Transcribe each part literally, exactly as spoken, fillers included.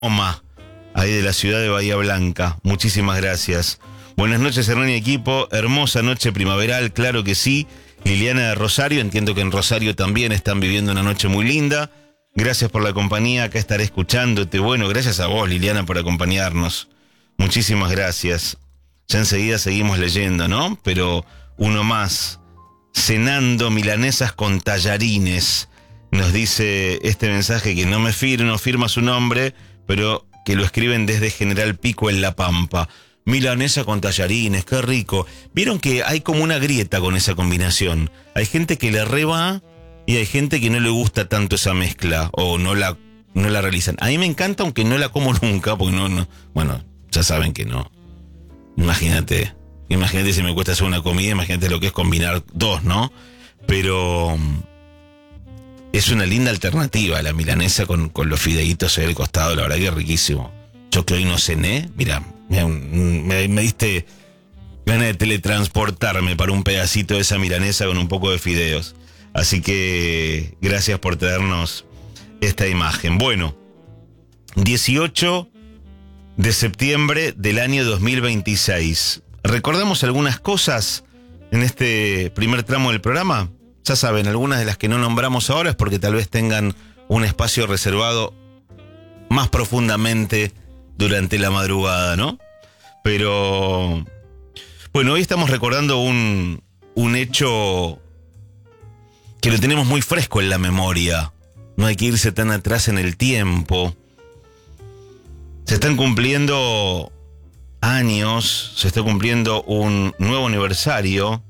Oma, ahí de la ciudad de Bahía Blanca. Muchísimas gracias. Buenas noches, Hernán y equipo. Hermosa noche primaveral, claro que sí. Liliana de Rosario, entiendo que en Rosario también están viviendo una noche muy linda. Gracias por la compañía, acá estaré escuchándote. Bueno, gracias a vos, Liliana, por acompañarnos. Muchísimas gracias. Ya enseguida seguimos leyendo, ¿no? Pero uno más. Cenando milanesas con tallarines. Nos dice este mensaje que no me firma, no firma su nombre, pero que lo escriben desde General Pico en La Pampa. Milanesa con tallarines, qué rico. Vieron que hay como una grieta con esa combinación. Hay gente que le reba y hay gente que no le gusta tanto esa mezcla o no la, no la realizan. A mí me encanta, aunque no la como nunca, porque no, no, bueno, ya saben que no. Imagínate, imagínate si me cuesta hacer una comida, imagínate lo que es combinar dos, ¿no? Pero es una linda alternativa la milanesa con, con los fideitos ahí al costado, la verdad que es riquísimo. Yo que hoy no cené, mira, me, me, me diste ganas de teletransportarme para un pedacito de esa milanesa con un poco de fideos. Así que gracias por traernos esta imagen. Bueno, dieciocho de septiembre del año dos mil veintiséis. ¿Recordamos algunas cosas en este primer tramo del programa? Ya saben, algunas de las que no nombramos ahora es porque tal vez tengan un espacio reservado más profundamente durante la madrugada, ¿no? Pero bueno, hoy estamos recordando un, un hecho que lo tenemos muy fresco en la memoria. No hay que irse tan atrás en el tiempo. Se están cumpliendo años, se está cumpliendo un nuevo aniversario.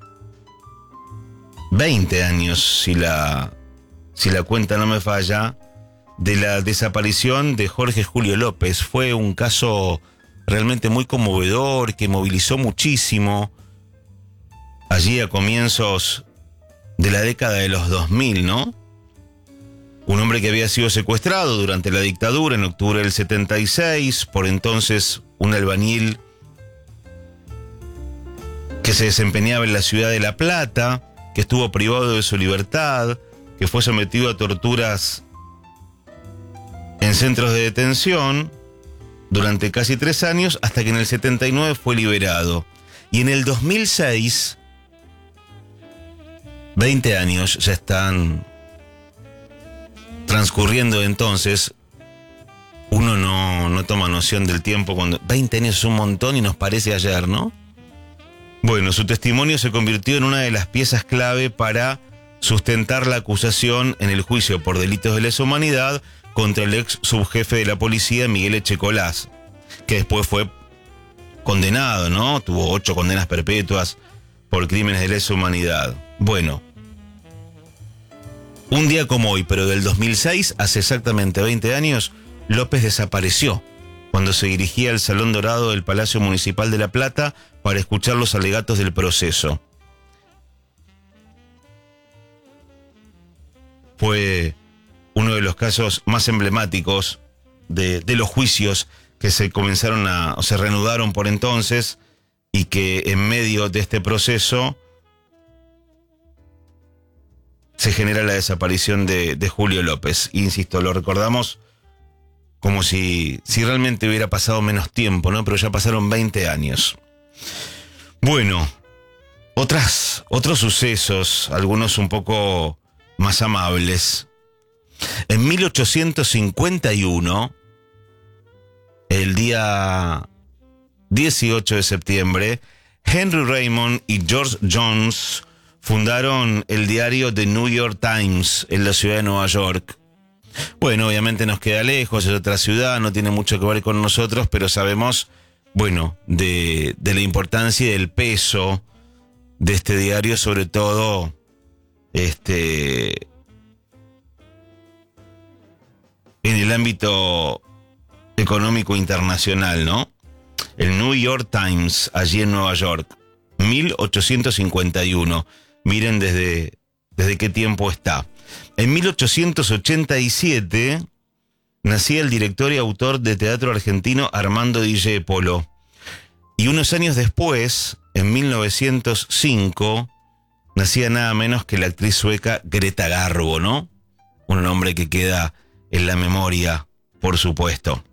veinte años, si la, si la cuenta no me falla, de la desaparición de Jorge Julio López. Fue un caso realmente muy conmovedor, que movilizó muchísimo allí a comienzos de la década de los dos mil, ¿no? Un hombre que había sido secuestrado durante la dictadura en octubre del setenta y seis, por entonces un albañil que se desempeñaba en la ciudad de La Plata, que estuvo privado de su libertad, que fue sometido a torturas en centros de detención durante casi tres años, hasta que en el setenta y nueve fue liberado. Y en el dos mil seis, veinte años ya están transcurriendo entonces. Uno no, no toma noción del tiempo cuando... veinte años es un montón y nos parece ayer, ¿no? Bueno, su testimonio se convirtió en una de las piezas clave para sustentar la acusación en el juicio por delitos de lesa humanidad contra el ex subjefe de la policía, Miguel Echecolás, que después fue condenado, ¿no? Tuvo ocho condenas perpetuas por crímenes de lesa humanidad. Bueno, un día como hoy, pero del dos mil seis, hace exactamente veinte años, López desapareció cuando se dirigía al Salón Dorado del Palacio Municipal de La Plata para escuchar los alegatos del proceso. Fue uno de los casos más emblemáticos de, de los juicios que se comenzaron a, o se reanudaron por entonces, y que en medio de este proceso se genera la desaparición de, de Julio López. Insisto, lo recordamos como si, si realmente hubiera pasado menos tiempo, ¿no? Pero ya pasaron veinte años. Bueno, otras, otros sucesos, algunos un poco más amables. En mil ochocientos cincuenta y uno, el día dieciocho de septiembre, Henry Raymond y George Jones fundaron el diario The New York Times en la ciudad de Nueva York. Bueno, obviamente nos queda lejos, es otra ciudad, no tiene mucho que ver con nosotros, pero sabemos, bueno, de, de la importancia y del peso de este diario, sobre todo, este, en el ámbito económico internacional, ¿no? El New York Times, allí en Nueva York, mil ochocientos cincuenta y uno. Miren desde, desde qué tiempo está. En mil ochocientos ochenta y siete nacía el director y autor de teatro argentino Armando Discépolo. Y unos años después, en mil novecientos cinco, nacía nada menos que la actriz sueca Greta Garbo, ¿no? Un nombre que queda en la memoria, por supuesto.